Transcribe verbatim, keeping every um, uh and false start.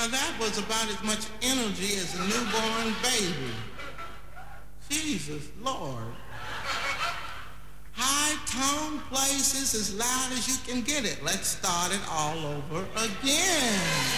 Now that was about as much energy as a newborn baby. Jesus, Lord. High tone places as loud as you can get it. Let's start it all over again.